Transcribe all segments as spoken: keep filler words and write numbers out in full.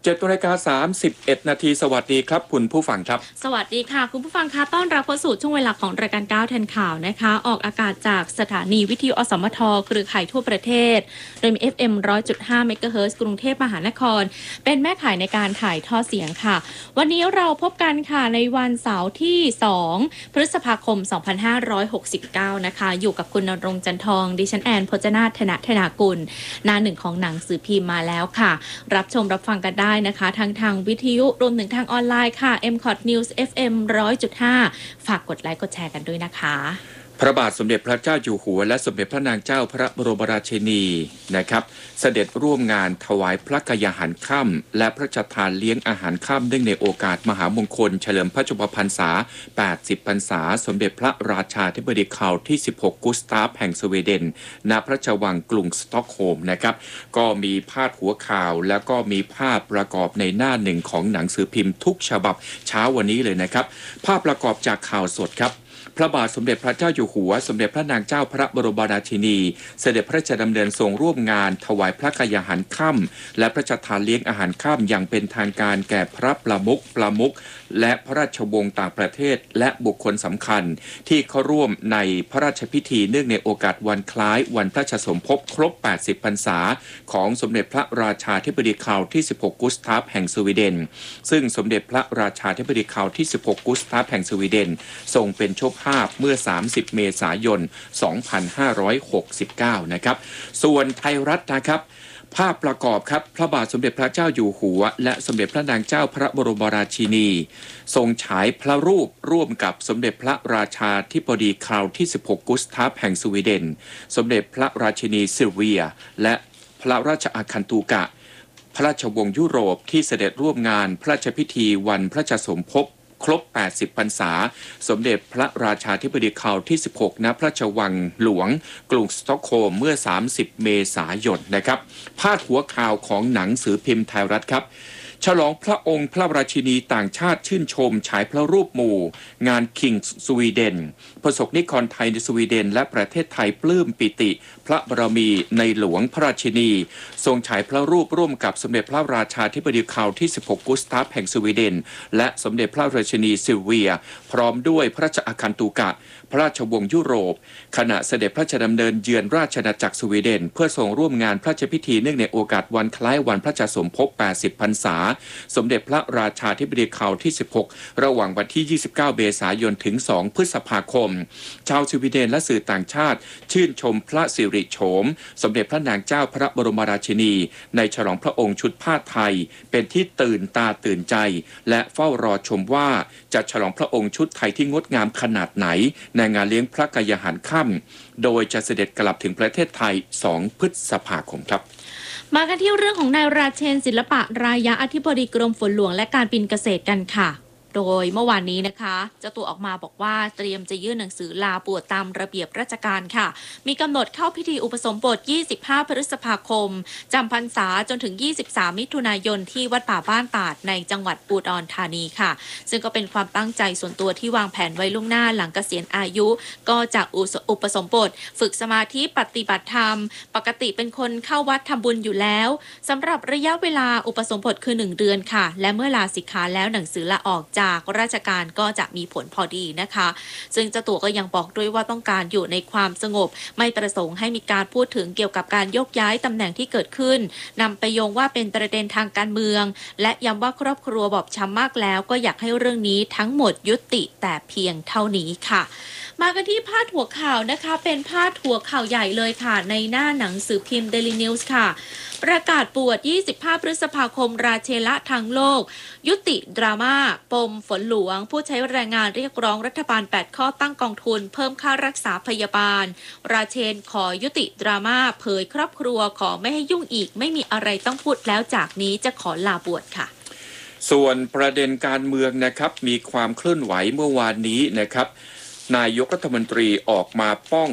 เจ็ดนาฬิกาสามสิบเอ็ดนาทีสวัสดีครับคุณผู้ฟังครับสวัสดีค่ะคุณผู้ฟังคะต้อนรับเข้าสู่ช่วงเวลาของรายการก้าวทันข่าวนะคะออกอากาศจากสถานีวิทยุอสมทเครือข่ายทั่วประเทศโดยมี เอฟ เอ็ม หนึ่งร้อยจุดห้า เมกะเฮิรตซ์กรุงเทพมหานครเป็นแม่ข่ายในการถ่ายทอดเสียงค่ะวันนี้เราพบกันค่ะในวันเสาร์ที่สองพฤษภาคมสองพันห้าร้อยหกสิบเก้านะคะอยู่กับคุณณรงค์จันทองดิฉันแอนพจนาถธนธนากุลหน้าหนึ่งของหนังสือพิมพ์มาแล้วค่ะรับชมรับฟังกันได้นะคะทางทางวิทยุรวมถึงทางออนไลน์ค่ะ เอ็ม คอท News เอฟ เอ็ม หนึ่งร้อยจุดห้า ฝากกดไลค์กดแชร์กันด้วยนะคะพระบาทสมเด็จพระเจ้าอยู่หัวและสมเด็จพระนางเจ้าพระบรมราชินีนะครับเสด็จร่วมงานถวายพระกยาหารค่ำและพระราชทานเลี้ยงอาหารค่ำเนื่องในโอกาสมหามงคลเฉลิมพระชนมพรรษาแปดสิบพรรษาสมเด็จพระราชาธิบดีคาร์ลที่สิบหกกุสตาฟแห่งสวีเดนณพระราชวังกรุงสต็อกโฮล์มนะครับก็มีพาดหัวข่าวแล้วก็มีภาพประกอบในหน้าหนึ่งของหนังสือพิมพ์ทุกฉบับเช้าวันนี้เลยนะครับภาพประกอบจากข่าวสดครับพระบาทสมเด็จพระเจ้าอยู่หัวสมเด็จพระนางเจ้าพระบรมราชินีเสด็จพระราชดำเนินทรงร่วมงานถวายพระกยาหารค่ำและพระราชทานเลี้ยงอาหารค่ำอย่างเป็นทางการแก่พระประมุขประมุขและพระราชวงศ์ต่างประเทศและบุคคลสำคัญที่เข้าร่วมในพระราชพิธีเนื่องในโอกาสวันคล้ายวันพระราชสมภพครบแปดสิบพรรษาของสมเด็จพระราชาธิบดีคาร์ลที่สิบหกกุสตาฟแห่งสวีเดนซึ่งสมเด็จพระราชาธิบดีคาร์ลที่สิบหกกุสตาฟแห่งสวีเดนทรงเป็นเจ้าภาพเมื่อสามสิบเมษายนสองพันห้าร้อยหกสิบเก้านะครับส่วนไทยรัฐนะครับภาพประกอบครับพระบาทสมเด็จพระเจ้าอยู่หัวและสมเด็จพระนางเจ้าพระบรมราชินีทรงฉายพระรูปร่วมกับสมเด็จพระราชาธิบดีคาร์ลที่สิบหกกุสตาฟแห่งสวีเดนสมเด็จพระราชินีซิลเวียและพระราชอาคันตุกะพระราชวงศ์ยุโรปที่เสด็จร่วมงานพระราชพิธีวันพระราชสมภพครบแปดสิบพรรษาสมเด็จพระราชาธิบดีคาร์ลที่สิบหกณพระราชวังหลวงกรุงสต็อกโฮล์มเมื่อสามสิบเมษายนนะครับพาดหัวข่าวของหนังสือพิมพ์ไทยรัฐครับฉลองพระองค์พระราชินีต่างชาติชื่นชมฉายพระรูปหมู่งานคิงสวีเดนประสบนิกรไทยในสวีเดนและประเทศไทยปลื้มปิติพระบารมีในหลวงพระราชินีทรงฉายพระรูปร่วมกับสมเด็จพระราชาธิบดีคาร์ลที่สิบหกกุสตาฟแห่งสวีเดนและสมเด็จพระราชินีซิลเวียพร้อมด้วยพระราชอาคันตุกะพระราชวงศ์ยุโรปขณะเสด็จพระราชดำเนินเยือนราชอาณาจักรสวีเดนเพื่อทรงร่วมงานพระราชพิธีเนื่องในโอกาสวันคล้ายวันพระราชสมภพแปดสิบพรรษาสมเด็จพระราชาธิบดีคาร์ลที่สิบหกระหว่างวันที่ยี่สิบเก้าเมษายนถึงสองพฤษภาคมชาวสวีเดนและสื่อต่างชาติชื่นชมพระสิริโฉมสมเด็จพระนางเจ้าพระบรมราชินีในฉลองพระองค์ชุดผ้าไทยเป็นที่ตื่นตาตื่นใจและเฝ้ารอชมว่าจะฉลองพระองค์ชุดไทยที่งดงามขนาดไหนในงานเลี้ยงพระกยาหารค่ำโดยจะเสด็จกลับถึงประเทศไทยสองพฤษภาคมครับมากันที่เรื่องของนายราเชนศิลปะรายะอธิบดีกรมฝนหลวงและการบินเกษตรกันค่ะโดยเมื่อวานนี้นะคะเจ้าตัวออกมาบอกว่าเตรียมจะยื่นหนังสือลาป่วยตามระเบียบราชการค่ะมีกำหนดเข้าพิธีอุปสมบทยี่สิบห้าพฤษภาคมจำพรรษาจนถึงยี่สิบสามมิถุนายนที่วัดป่าบ้านตาดในจังหวัดอุดรธานีค่ะซึ่งก็เป็นความตั้งใจส่วนตัวที่วางแผนไว้ล่วงหน้าหลังเกษียณอายุก็จะอุปสมบทฝึกสมาธิปฏิบัติธรรมปกติเป็นคนเข้าวัดทำบุญอยู่แล้วสำหรับระยะเวลาอุปสมบทคือหนึ่งเดือนค่ะและเมื่อลาสิกขาแล้วหนังสือลาออกจากราชการก็จะมีผลพอดีนะคะซึ่งเจ้าตัวก็ยังบอกด้วยว่าต้องการอยู่ในความสงบไม่ประสงค์ให้มีการพูดถึงเกี่ยวกับการยกย้ายตำแหน่งที่เกิดขึ้นนำไปโยงว่าเป็นประเด็นทางการเมืองและย้ำว่าครอบครัวบอบช้ำมากแล้วก็อยากให้เรื่องนี้ทั้งหมดยุติแต่เพียงเท่านี้ค่ะมากันที่พาดหัวข่าวนะคะเป็นพาดหัวข่าวใหญ่เลยค่ะในหน้าหนังสือพิมพ์ Daily News ค่ะประกาศปวดยี่สิบห้าพฤษภาคมราเชละทางโลกยุติดราม่าปมฝนหลวงผู้ใช้แรงงานเรียกร้องรัฐบาลแปดข้อตั้งกองทุนเพิ่มค่ารักษาพยาบาลราเชนขอยุติดราม่าเผยครอบครัวขอไม่ให้ยุ่งอีกไม่มีอะไรต้องพูดแล้วจากนี้จะขอลาบวชค่ะส่วนประเด็นการเมืองนะครับมีความเคลื่อนไหวเมื่อวานนี้นะครับนายกรัฐมนตรีออกมาป้อง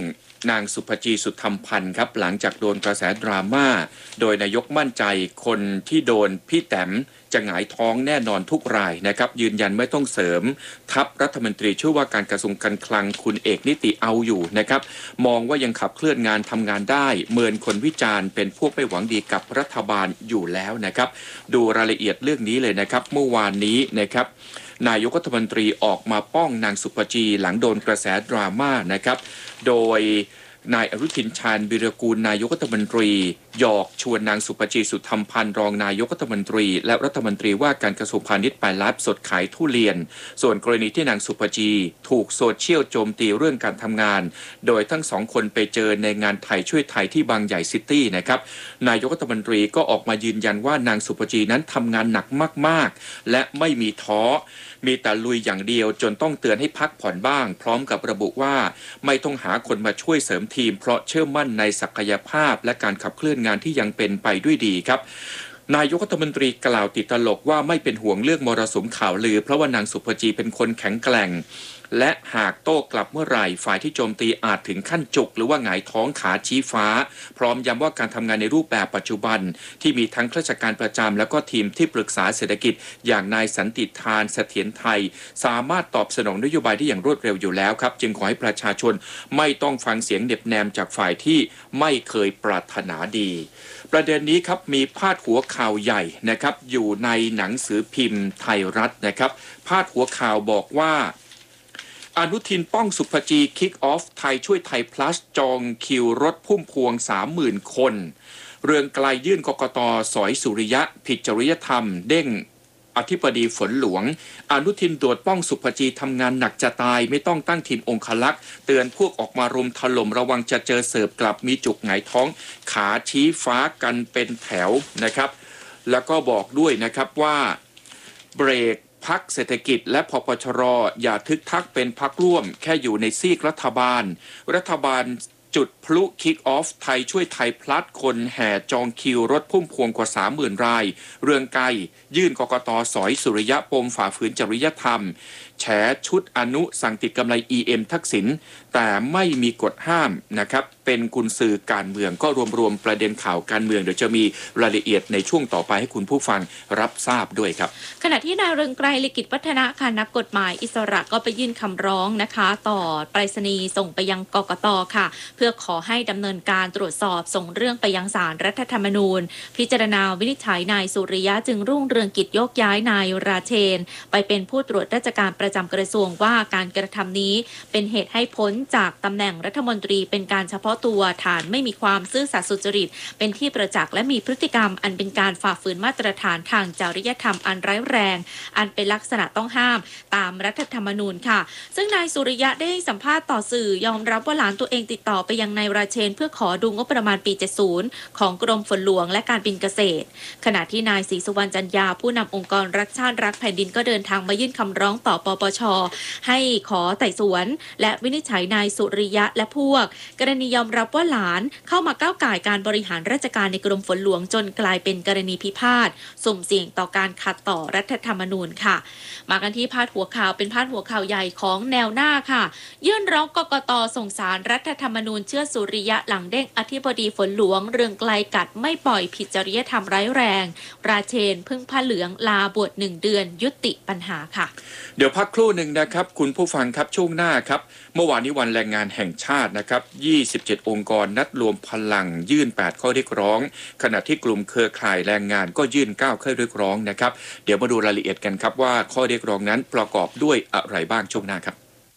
นางสุภจีสุธรรมพันธ์ครับหลังจากโดนกระแสดราม่าโดยนายกมั่นใจคนที่โดนพี่แต้มจะหงายท้องแน่นอนทุกรายนะครับยืนยันไม่ต้องเสริมทัพรัฐมนตรีช่วยว่าการกระทรวงการคลังคุณเอกนิติเอาอยู่นะครับมองว่ายังขับเคลื่อนงานทำงานได้เมินคนวิจารณ์เป็นพวกไม่หวังดีกับรัฐบาลอยู่แล้วนะครับดูรายละเอียดเรื่องนี้เลยนะครับเมื่อวานนี้นะครับนายกรัฐมนตรีออกมาป้องนางสุภจีหลังโดนกระแสดราม่านะครับโดยนายอนุทินชาญวิรากูลนายกรัฐมนตรีหยอกชวนนางสุภจีสุธรรมพันธ์รองนายกรัฐมนตรีและรัฐมนตรีว่าการกระทรวงพาณิชย์ไปไลฟ์สดขายทุเรียนส่วนกรณีที่นางสุภจีถูกโซเชียลโจมตีเรื่องการทำงานโดยทั้งสองคนไปเจอในงานไทยช่วยไทยที่บางใหญ่ซิตี้นะครับนายกรัฐมนตรีก็ออกมายืนยันว่านางสุภจีนั้นทำงานหนักมากๆและไม่มีท้อมีแต่ลุยอย่างเดียวจนต้องเตือนให้พักผ่อนบ้างพร้อมกับระบุว่าไม่ต้องหาคนมาช่วยเสริมทีมเพราะเชื่อมั่นในศักยภาพและการขับเคลื่อนงานที่ยังเป็นไปด้วยดีครับนายกรัฐมนตรีกล่าวติดตลกว่าไม่เป็นห่วงเรื่องมรสุมข่าวลือเพราะว่านางสุภจีเป็นคนแข็งแกร่งและหากโต้กลับเมื่อไหร่ฝ่ายที่โจมตีอาจถึงขั้นจุกหรือว่าหงายท้องขาชี้ฟ้าพร้อมย้ำว่าการทำงานในรูปแบบปัจจุบันที่มีทั้งข้าราชการประจำแล้วก็ทีมที่ปรึกษาเศรษฐกิจอย่างนายสันติทานเสถียรไทยสามารถตอบสนองนโยบายได้อย่างรวดเร็วอยู่แล้วครับจึงขอให้ประชาชนไม่ต้องฟังเสียงเหน็บแนมจากฝ่ายที่ไม่เคยปรารถนาดีประเด็นนี้ครับมีพาดหัวข่าวใหญ่นะครับอยู่ในหนังสือพิมพ์ไทยรัฐนะครับพาดหัวข่าวบอกว่าอนุทินป้องสุภจีคิกออฟไทยช่วยไทยพลัสจองคิวรถพุ่มพวง สามหมื่น คนเรืองไกลยื่นกกต.สอยสุริยะผิดจริยธรรมเด้งอธิบดีฝนหลวงอนุทินตรวจป้องสุภจีทำงานหนักจะตายไม่ต้องตั้งทีมองคลักษ์เตือนพวกออกมารุมถล่มระวังจะเจอเสิร์ฟกลับมีจุกหงายท้องขาชี้ฟ้ากันเป็นแถวนะครับแล้วก็บอกด้วยนะครับว่าเบรกพรรคเศรษฐกิจและพปชรอย่าทึกทักเป็นพรรคร่วมแค่อยู่ในซีกรัฐบาลรัฐบาลจุดพลุคิกออฟไทยช่วยไทยพลัดคนแห่จองคิวรถพุ่มพวงกว่า สามหมื่น รายเรืองไกรยื่นกกต.สอยสุริยะปมฝ่าฝืนจริยธรรมแฉชุดอนุสั่งติดกำไร อี เอ็ม ทักษิณแต่ไม่มีกฎห้ามนะครับเป็นกุญสือการเมืองก็รวมๆประเด็นข่าวการเมืองเดี๋ยวจะมีรายละเอียดในช่วงต่อไปให้คุณผู้ฟังรับทราบด้วยครับขณะที่นายเรืองไกรลิกิตวัฒนะค่ะนักกฎหมายอิสระก็ไปยื่นคำร้องนะคะต่อไปรษณีย์ส่งไปยังกกต.ค่ะเพื่อขอให้ดำเนินการตรวจสอบส่งเรื่องไปยังศาลรัฐธรรมนูญพิจารณาวินิจฉัยนายสุริยะจึงรุ่งเรืองกิจโยกย้ายนายราเชนไปเป็นผู้ตรวจราชการประจำกระทรวงว่าการกระทำนี้เป็นเหตุให้พ้นจากตำแหน่งรัฐมนตรีเป็นการเฉพาะตัวฐานไม่มีความซื่อสัตย์สุจริตเป็นที่ประจักษ์และมีพฤติกรรมอันเป็นการฝ่าฝืนมาตรฐานทางจริยธรรมอันร้ายแรงอันเป็นลักษณะต้องห้ามตามรัฐธรรมนูญค่ะซึ่งนายสุริยะได้สัมภาษณ์ต่อสื่อยอมรับว่าหลานตัวเองติดต่อไปยังนายราเชนเพื่อขอดูงบประมาณปี เจ็ดสิบ ของกรมฝนหลวงและการบินเกษตรขณะที่นายศรีสุวรรณจันยาผู้นำองค์กรรักชาติรักแผ่นดินก็เดินทางมายื่นคำร้องต่อปปช.ให้ขอไต่สวนและวินิจฉัยนายสุริยะและพวกกรณียอมรับว่าหลานเข้ามาก้าวก่ายการบริหารราชการในกรมฝนหลวงจนกลายเป็นกรณีพิพาทสุ่มเสี่ยงต่อการขัดต่อรัฐธรรมนูญค่ะมากันที่พาดหัวข่าวเป็นพาดหัวข่าวใหญ่ของแนวหน้าค่ะยื่นร้องกกต.ส่งศาลรัฐธรรมนูญเชื่อสุริยะหลังเด้งอธิบดีฝนหลวงเรืองไกลกัดไม่ปล่อยผิดจริยธรรมร้ายแรงราเชนพึ่งผ้าเหลืองลาบวชหนึ่งเดือนยุติปัญหาค่ะเดี๋ยวพักครู่หนึ่งนะครับคุณผู้ฟังครับช่วงหน้าครับเมื่อวานนี้วันแรงงานแห่งชาตินะครับยี่สิบเจ็ดองค์กรนัดรวมพลังยื่นแปดข้อเรียกร้องขณะที่กลุ่มเครือข่ายแรงงานก็ยื่นเก้าข้อเรียกร้องนะครับเดี๋ยวมาดูรายละเอียดกันครับว่าข้อเรียกร้องนั้นประกอบด้วยอะไรบ้างช่วงหน้าครับ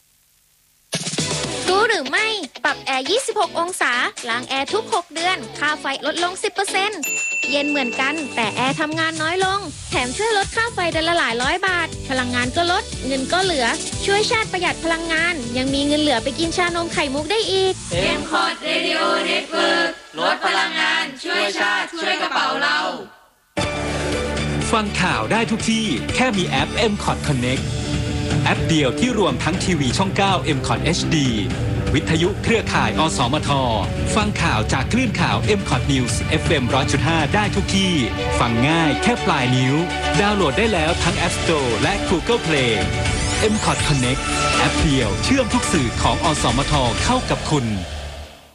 รู้หรือไม่ปรับแอร์ยี่สิบหกองศาล้างแอร์ทุกหกเดือนค่าไฟลดลง สิบเปอร์เซ็นต์ เย็นเหมือนกันแต่แอร์ทำงานน้อยลงแถมช่วยลดค่าไฟเดือนละหลายร้อยบาทพลังงานก็ลดเงินก็เหลือช่วยชาติประหยัดพลังงานยังมีเงินเหลือไปกินชานมไข่มุกได้อีกเอ็ม คอร์ด Radio Network ลดพลังงานช่วยชาติช่วยกระเป๋าเราฟังข่าวได้ทุกที่แค่มีแอป เอ็ม คอร์ด Connect แอปเดียวที่รวมทั้งทีวีช่อง เก้า เอ็ม คอร์ด เอช ดี วิทยุเครือข่าย อสมท ฟังข่าวจากคลื่นข่าว เอ็ม คอร์ด News เอฟ เอ็ม หนึ่งร้อยจุดห้า ได้ทุกที่ฟังง่ายแค่ปลายนิ้วดาวน์โหลดได้แล้วทั้ง App Store และ Google Play เอ็ม คอร์ด Connect แอปเดียวเชื่อมทุกสื่อของอสมทเข้ากับคุณ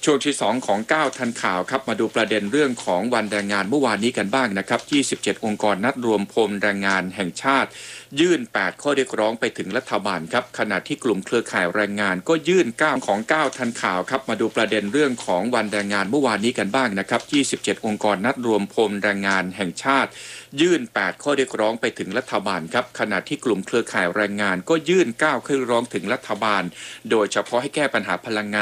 ช่วงที่สองของเก้าทันข่าวครับมาดูประเด็นเรื่องของวันแรงงานเมื่อวานนี้กันบ้างนะครับยี่สิบเจ็ดองค์กรนัดรวมพลแรงงานแห่งชาติยื่นแปดข้อเรียกร้องไปถึงรัฐบาลครับขณะที่กลุ่มเครือข่ายแรงงานก็ยื่นเก้าของเก้าทันข่าวครับมาดูประเด็นเรื่องของวันแรงงานเมื่อวานนี้กันบ้างนะครับยี่สิบเจ็ดองค์กรนัดรวมพลแรงงานแห่งชาติยื่นแปดข้อเรียกร้องไปถึงรัฐบาลครับขณะที่กลุ่มเครือข่ายแรงงานก็ยื่นเก้าข้อเรียกร้องถึงรัฐบาลโดยเฉพาะให้แก้ปัญหาพลังงาน